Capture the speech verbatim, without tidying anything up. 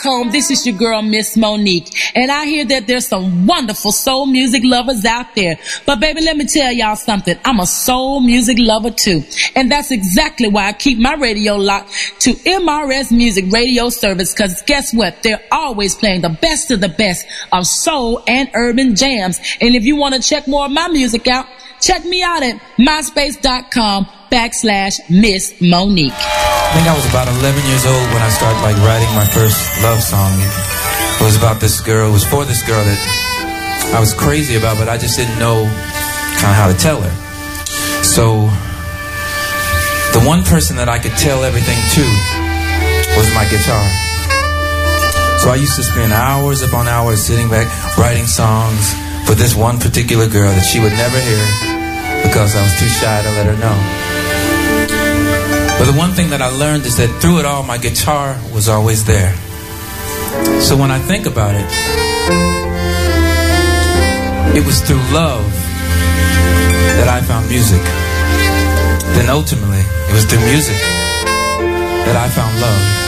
Home, this is your girl, Miss Monique, and I hear that there's some wonderful soul music lovers out there. But baby, let me tell y'all something. I'm a soul music lover too, and that's exactly why I keep my radio locked to M R S Music Radio Service, because guess what? They're always playing the best of the best of soul and urban jams. And if you want to check more of my music out, check me out at myspace.com backslash Miss Monique. I think I was about eleven years old when I started like writing my first love song. It was about this girl. It was for this girl that I was crazy about, but I just didn't know kind of how to tell her. So the one person that I could tell everything to was my guitar. So I used to spend hours upon hours sitting back writing songs for this one particular girl that she would never hear because I was too shy to let her know. But the one thing that I learned is that through it all, my guitar was always there. So when I think about it, it was through love that I found music. Then ultimately, it was through music that I found love.